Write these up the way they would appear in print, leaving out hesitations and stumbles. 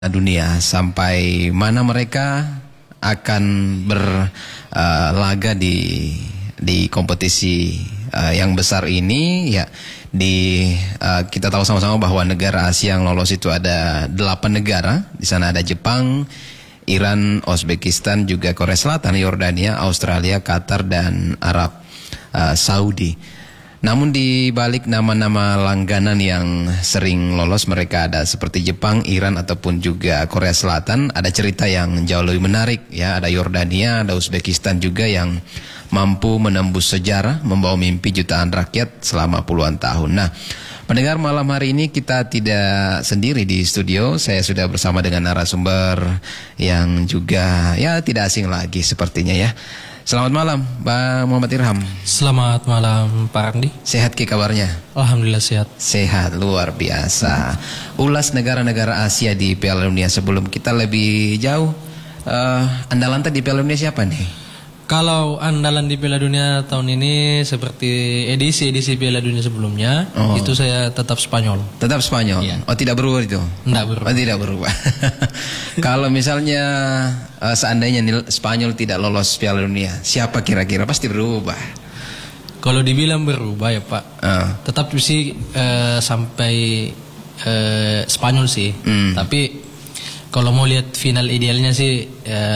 dunia sampai mana mereka akan berlaga di kompetisi yang besar ini ya. Kita tahu sama-sama bahwa negara Asia yang lolos itu ada 8 negara. Di sana ada Jepang, Iran, Uzbekistan, juga Korea Selatan, Yordania, Australia, Qatar, dan Arab Saudi. Namun di balik nama-nama langganan yang sering lolos mereka ada seperti Jepang, Iran ataupun juga Korea Selatan, ada cerita yang jauh lebih menarik ya. Ada Yordania, ada Uzbekistan juga yang mampu menembus sejarah, membawa mimpi jutaan rakyat selama puluhan tahun. Nah, pendengar, malam hari ini kita tidak sendiri di studio. Saya sudah bersama dengan narasumber yang juga ya tidak asing lagi sepertinya ya. Selamat malam, Bang Muhammad Irham. Selamat malam, Pak Randi. Sehat ki kabarnya? Alhamdulillah sehat. Sehat, luar biasa. Ulas negara-negara Asia di Piala Dunia. Sebelum kita lebih jauh, andalan di Piala Dunia siapa nih? Kalau andalan di Piala Dunia tahun ini seperti edisi Piala Dunia sebelumnya, itu saya tetap Spanyol. Tetap Spanyol? Iya. Oh, tidak berubah itu? Tidak berubah. Oh, tidak berubah. Kalau misalnya seandainya Spanyol tidak lolos Piala Dunia, siapa kira-kira? Pasti berubah. Kalau dibilang berubah ya Pak, tetap sih sampai Spanyol sih. Tapi kalau mau lihat final idealnya sih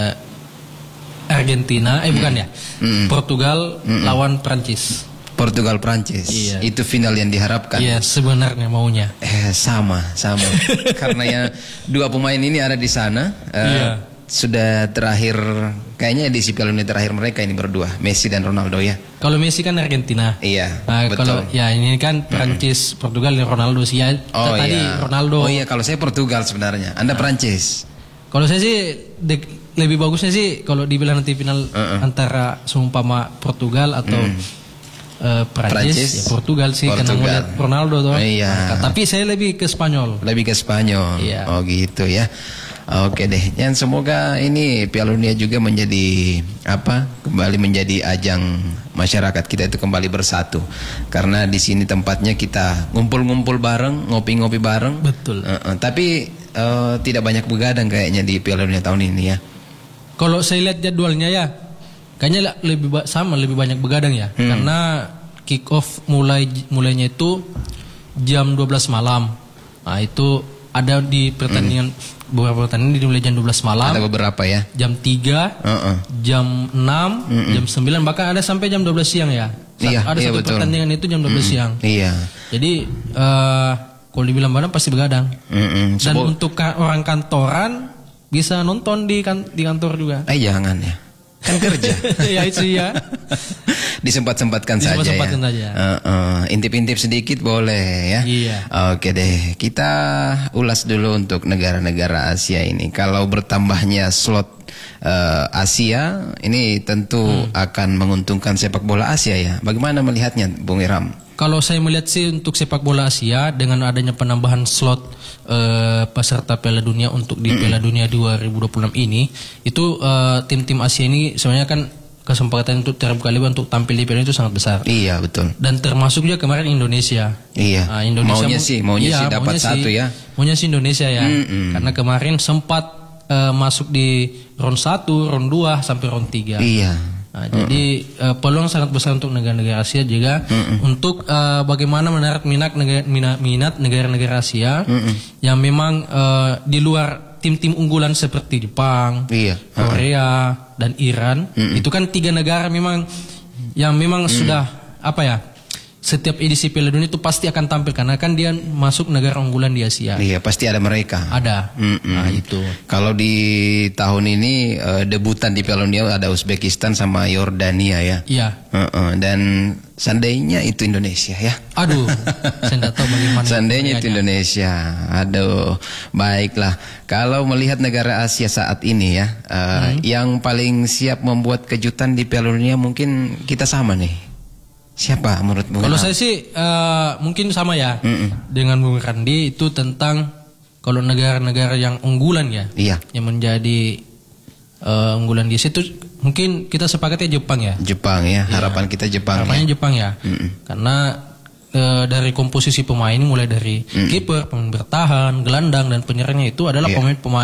Argentina, bukan ya, Portugal lawan Prancis. Portugal Prancis, iya. Itu final yang diharapkan. Iya, sebenarnya maunya. Sama. Karena ya dua pemain ini ada di sana. Iya. Sudah terakhir, kayaknya edisi Piala Dunia terakhir mereka ini berdua, Messi dan Ronaldo ya. Kalau Messi kan Argentina. Iya. Betul. Kalau ya ini kan Prancis, Portugal dan Ronaldo sih. Ya, tadi iya. Ronaldo. Oh iya, kalau saya Portugal sebenarnya. Anda Prancis. Kalau saya sih lebih bagusnya sih kalau dibilang nanti final antara seumpama Portugal atau Prancis, ya Portugal sih karena melihat Ronaldo tuh. Iya. Tapi saya lebih ke Spanyol. Lebih ke Spanyol. Iya. Oh gitu ya. Oke deh. Dan semoga ini Piala Dunia juga menjadi kembali menjadi ajang masyarakat kita itu kembali bersatu. Karena di sini tempatnya kita ngumpul-ngumpul bareng, ngopi-ngopi bareng. Betul. Tapi tidak banyak begadang kayaknya di Piala Dunia tahun ini ya. Kalau saya lihat jadwalnya ya, kayaknya lebih banyak begadang ya. Karena kick off mulainya itu jam 12 malam. Nah, itu ada di pertandingan beberapa pertandingan dimulai jam 12 malam. Ada beberapa ya. Jam 3, jam 6, jam 9, bahkan ada sampai jam 12 siang ya. Ada satu betul. Pertandingan itu jam 12 siang. Iya. Jadi kalau dibilang begadang pasti begadang. Dan untuk orang kantoran bisa nonton di kantor juga. Jangan ya. Kan kerja. Ya itu ya. Disempat-sempatkan saja ya. Intip-intip sedikit boleh ya. Iya. Oke deh. Kita ulas dulu untuk negara-negara Asia ini. Kalau bertambahnya slot Asia ini tentu akan menguntungkan sepak bola Asia ya. Bagaimana melihatnya, Bung Irham? Kalau saya melihat sih untuk sepak bola Asia dengan adanya penambahan slot peserta Piala Dunia untuk di Piala Dunia 2026 ini, itu tim-tim Asia ini sebenarnya kan kesempatan untuk terbuka lebar untuk tampil di Piala Dunia itu sangat besar. Iya betul. Dan termasuk juga kemarin Indonesia. Iya. Indonesia maunya sih dapat satu ya. Maunya sih Indonesia ya. Karena kemarin sempat masuk di round 1, round 2 sampai round 3. Iya. Nah, jadi peluang sangat besar untuk negara-negara Asia juga untuk bagaimana menarik minat negara-negara Asia yang memang di luar tim-tim unggulan seperti Jepang, Korea dan Iran. Itu kan 3 negara memang yang memang sudah setiap edisi Piala Dunia itu pasti akan tampil karena kan dia masuk negara unggulan di Asia. Iya, pasti ada mereka. Ada. Nah, itu. Kalau di tahun ini debutan di Piala Dunia ada Uzbekistan sama Yordania ya. Iya. Dan seandainya itu Indonesia ya. Aduh, saya tidak tahu bagaimana. Seandainya itu Indonesia. Aduh, baiklah. Kalau melihat negara Asia saat ini ya, yang paling siap membuat kejutan di Piala Dunia mungkin kita sama nih. Siapa menurut Bung? Kalau saya sih mungkin sama ya dengan Bung Randi, itu tentang kalau negara-negara yang unggulan ya, yang menjadi unggulan di situ mungkin kita sepakatnya Jepang ya. Jepang ya, harapan kita Jepang. Harapannya Jepang ya, karena dari komposisi pemain mulai dari kiper, pemain bertahan, gelandang dan penyerangnya itu adalah pemain-pemain